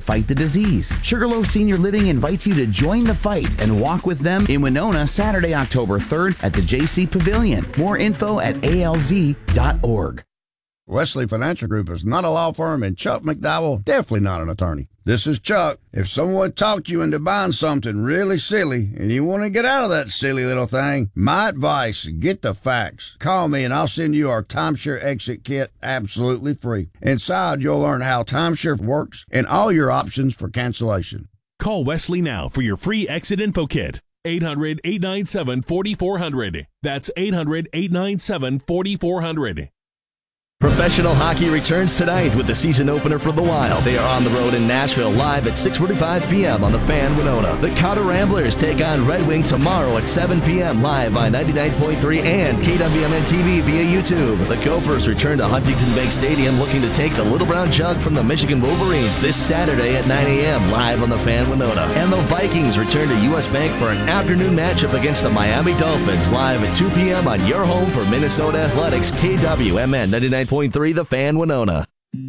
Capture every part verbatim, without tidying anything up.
fight the disease. Sugarloaf Senior Living invites you to join the fight and walk with them in Winona Saturday, October third at the J C Pavilion. More info at A L Z dot org. Wesley Financial Group is not a law firm, and Chuck McDowell definitely not an attorney. This is Chuck. If someone talked you into buying something really silly and you want to get out of that silly little thing, my advice, get the facts. Call me and I'll send you our timeshare exit kit absolutely free. Inside, you'll learn how timeshare works and all your options for cancellation. Call Wesley now for your free exit info kit. eight hundred, eight nine seven, four four zero zero. That's eight hundred, eight nine seven, four four zero zero. Professional hockey returns tonight with the season opener for the Wild. They are on the road in Nashville live at six forty-five p.m. on the Fan Winona. The Cotter Ramblers take on Red Wing tomorrow at seven p.m. live on ninety-nine point three and K W M N T V via YouTube. The Gophers return to Huntington Bank Stadium looking to take the Little Brown Jug from the Michigan Wolverines this Saturday at nine a.m. live on the Fan Winona. And the Vikings return to U S Bank for an afternoon matchup against the Miami Dolphins live at two p.m. on your home for Minnesota Athletics, K W M N ninety-nine point three The Fan Winona.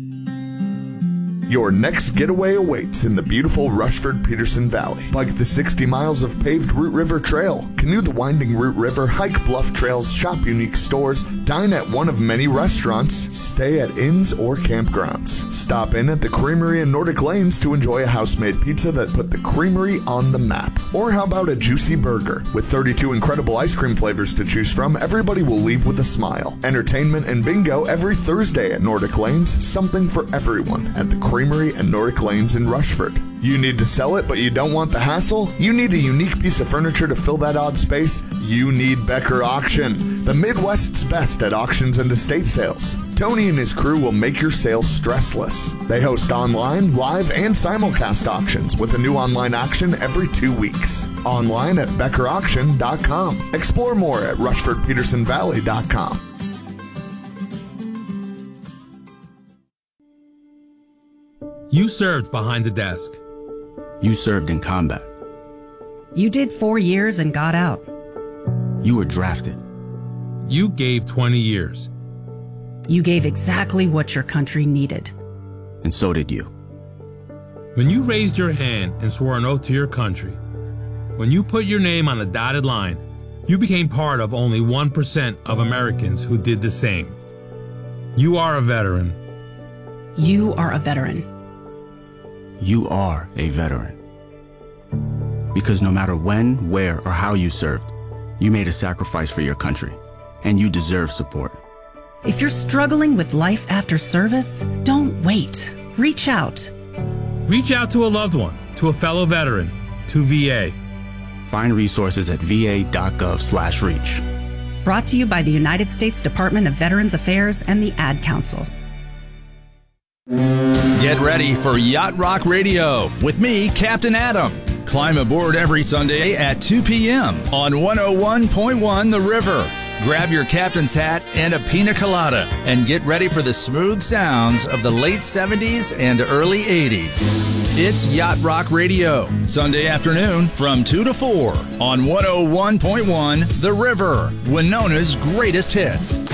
Your next getaway awaits in the beautiful Rushford-Peterson Valley. Bike the sixty miles of paved Root River Trail, canoe the winding Root River, hike bluff trails, shop unique stores, dine at one of many restaurants, stay at inns or campgrounds. Stop in at the Creamery in Nordic Lanes to enjoy a house-made pizza that put the Creamery on the map. Or how about a juicy burger? With thirty-two incredible ice cream flavors to choose from, everybody will leave with a smile. Entertainment and bingo every Thursday at Nordic Lanes, something for everyone at the Creamery Creamery and Nordic Lanes in Rushford. You need to sell it, but you don't want the hassle? You need a unique piece of furniture to fill that odd space? You need Becker Auction, the Midwest's best at auctions and estate sales. Tony and his crew will make your sales stressless. They host online, live, and simulcast auctions with a new online auction every two weeks. Online at becker auction dot com. Explore more at rushford peterson valley dot com. You served behind the desk. You served in combat. You did four years and got out. You were drafted. You gave twenty years. You gave exactly what your country needed. And so did you. When you raised your hand and swore an oath to your country, when you put your name on a dotted line, you became part of only one percent of Americans who did the same. You are a veteran. You are a veteran. You are a veteran. Because no matter when, where, or how you served, you made a sacrifice for your country, and you deserve support. If you're struggling with life after service, don't wait. Reach out. Reach out to a loved one, to a fellow veteran, to V A. Find resources at v a dot gov slash reach. Brought to you by the United States Department of Veterans Affairs and the Ad Council. Get ready for Yacht Rock Radio with me, Captain Adam. Climb aboard every Sunday at two p.m. on one oh one point one The River. Grab your captain's hat and a pina colada and get ready for the smooth sounds of the late seventies and early eighties. It's Yacht Rock Radio, Sunday afternoon from two to four on one oh one point one The River, Winona's greatest hits.